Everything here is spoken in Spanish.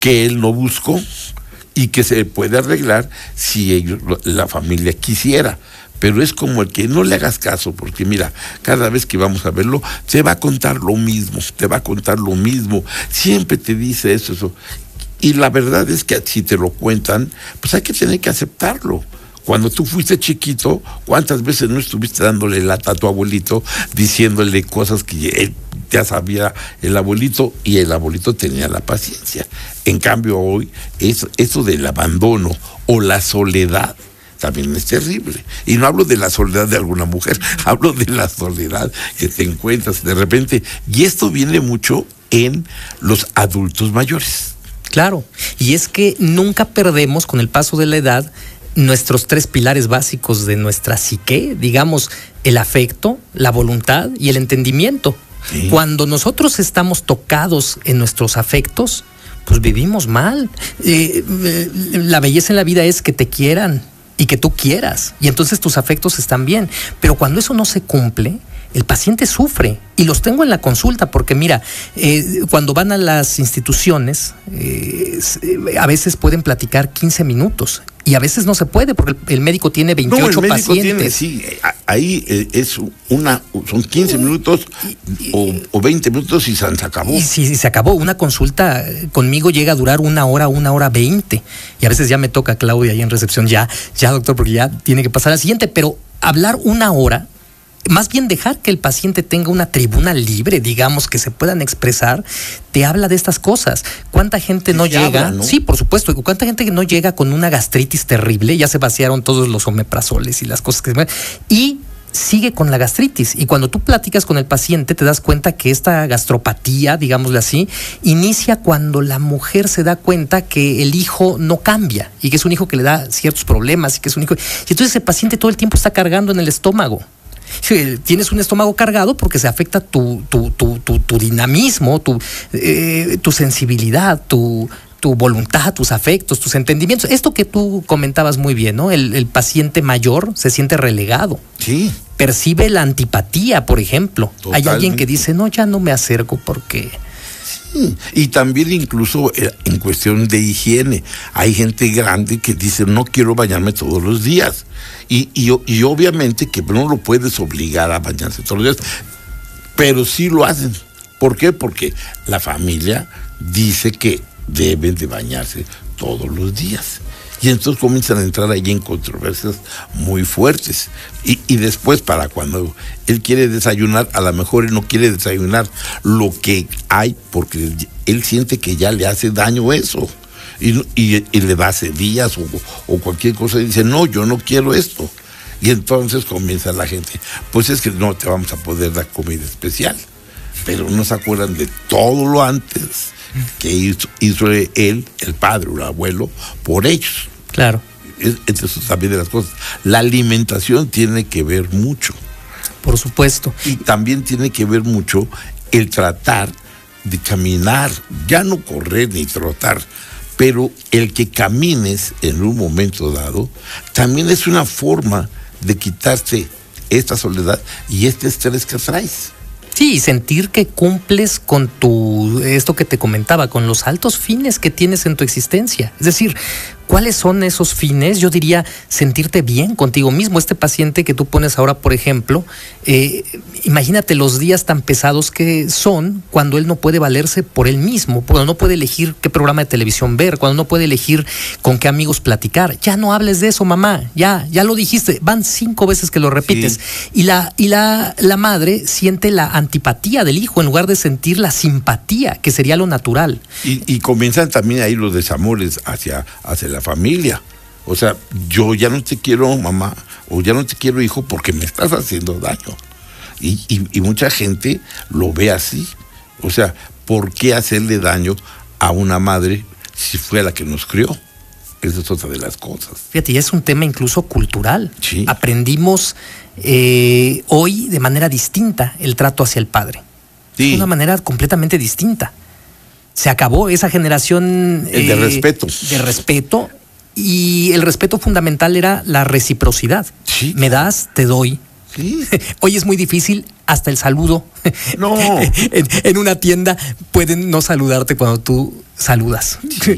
que él no buscó y que se puede arreglar si la familia quisiera. Pero es como el que no le hagas caso, porque mira, cada vez que vamos a verlo, te va a contar lo mismo, siempre te dice eso. Y la verdad es que si te lo cuentan, pues hay que tener que aceptarlo. Cuando tú fuiste chiquito, ¿cuántas veces no estuviste dándole lata a tu abuelito, diciéndole cosas que él ya sabía el abuelito, y el abuelito tenía la paciencia? En cambio hoy, eso del abandono o la soledad también es terrible. Y no hablo de la soledad de alguna mujer, hablo de la soledad que te encuentras de repente. Y esto viene mucho en los adultos mayores. Claro, y es que nunca perdemos con el paso de la edad nuestros 3 pilares básicos de nuestra psique, digamos, el afecto, la voluntad y el entendimiento. Sí. Cuando nosotros estamos tocados en nuestros afectos, pues vivimos mal. La belleza en la vida es que te quieran y que tú quieras, y entonces tus afectos están bien. Pero cuando eso no se cumple, el paciente sufre, y los tengo en la consulta, porque mira, cuando van a las instituciones, a veces pueden platicar 15 minutos, y a veces no se puede, porque el médico tiene 28 pacientes. Ahí son 15 minutos o 20 minutos y se acabó. Y si se acabó, una consulta conmigo llega a durar 1 hora 20, y a veces ya me toca Claudia ahí en recepción, ya doctor, porque ya tiene que pasar al siguiente, pero hablar 1 hora, más bien dejar que el paciente tenga una tribuna libre, digamos, que se puedan expresar, te habla de estas cosas. ¿Cuánta gente no llega? Habla, ¿no? Sí, por supuesto. ¿Cuánta gente que no llega con una gastritis terrible? Ya se vaciaron todos los omeprazoles y las cosas que... Y sigue con la gastritis. Y cuando tú platicas con el paciente, te das cuenta que esta gastropatía, digámosle así, inicia cuando la mujer se da cuenta que el hijo no cambia y que es un hijo que le da ciertos problemas y que es un hijo... Y entonces el paciente todo el tiempo está cargando en el estómago. Tienes un estómago cargado porque se afecta tu dinamismo, tu sensibilidad, tu voluntad, tus afectos, tus entendimientos. Esto que tú comentabas muy bien, ¿no? El paciente mayor se siente relegado. Sí. Percibe la antipatía, por ejemplo. Totalmente. Hay alguien que dice, no, ya no me acerco porque... Sí. Y también incluso en cuestión de higiene, hay gente grande que dice, no quiero bañarme todos los días. Y obviamente que no lo puedes obligar a bañarse todos los días, pero sí lo hacen. ¿Por qué? Porque la familia dice que deben de bañarse todos los días. Y entonces comienzan a entrar ahí en controversias muy fuertes. Y después, para cuando él quiere desayunar, a lo mejor él no quiere desayunar lo que hay, porque él siente que ya le hace daño eso. Y le da días o cualquier cosa, y dice, no, yo no quiero esto. Y entonces comienza la gente, pues es que no te vamos a poder dar comida especial. Pero no se acuerdan de todo lo antes que hizo él, el padre o el abuelo, por ellos. Claro. Eso también de las cosas. La alimentación tiene que ver mucho. Por supuesto. Y también tiene que ver mucho el tratar de caminar, ya no correr ni trotar, pero el que camines en un momento dado también es una forma de quitarte esta soledad y este estrés que traes. Sí, sentir que cumples con esto que te comentaba, con los altos fines que tienes en tu existencia. Es decir, ¿cuáles son esos fines? Yo diría sentirte bien contigo mismo. Este paciente que tú pones ahora, por ejemplo, imagínate los días tan pesados que son cuando él no puede valerse por él mismo, cuando no puede elegir qué programa de televisión ver, cuando no puede elegir con qué amigos platicar. Ya no hables de eso, mamá, ya lo dijiste, van 5 veces que lo repites. Sí. Y la madre siente la antipatía del hijo en lugar de sentir la simpatía, que sería lo natural. Y comienzan también ahí los desamores hacia la familia. O sea, yo ya no te quiero, mamá, o ya no te quiero, hijo, porque me estás haciendo daño. Y mucha gente lo ve así. O sea, ¿por qué hacerle daño a una madre si fue la que nos crió? Esa es otra de las cosas. Fíjate, ya es un tema incluso cultural. Sí. Aprendimos hoy de manera distinta el trato hacia el padre. Sí. De una manera completamente distinta. Se acabó esa generación de respeto. De respeto, y el respeto fundamental era la reciprocidad. Sí. Me das, te doy. Sí. Hoy es muy difícil, hasta el saludo. No. en una tienda pueden no saludarte cuando tú saludas. Sí.